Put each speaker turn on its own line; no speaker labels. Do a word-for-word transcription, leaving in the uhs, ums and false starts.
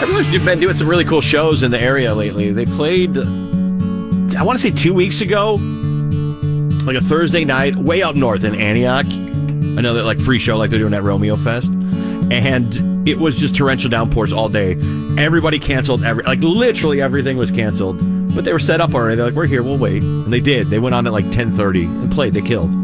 Everyone's been doing some really cool shows in the area lately. They played, I want to say two weeks ago, like a Thursday night, way out north in Antioch. Another like free show like they're doing at Romeo Fest. And it was just torrential downpours all day. Everybody canceled. Every Like literally everything was canceled. But they were set up already. They're like, we're here, we'll wait. And they did. They went on at like ten thirty and played. They killed.